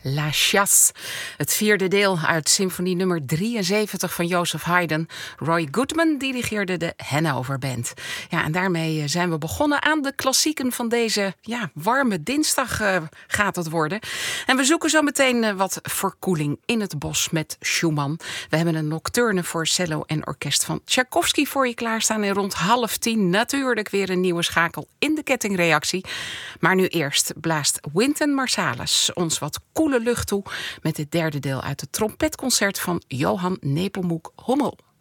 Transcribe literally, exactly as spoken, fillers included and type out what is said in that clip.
La Chasse, het vierde deel uit symfonie nummer drieënzeventig van Joseph Haydn. Roy Goodman dirigeerde de Hanover Band. Ja, en daarmee zijn we begonnen aan de klassieken van deze ja, warme dinsdag uh, gaat het worden. En we zoeken zo meteen uh, wat verkoeling in het bos met Schumann. We hebben een nocturne voor cello en orkest van Tchaikovsky voor je klaarstaan. En rond half tien natuurlijk weer een nieuwe schakel in de kettingreactie. Maar nu eerst blaast Wynton Marsalis ons wat koele lucht toe met het derde deel uit het trompetconcert van Johann Nepomuk Hummel.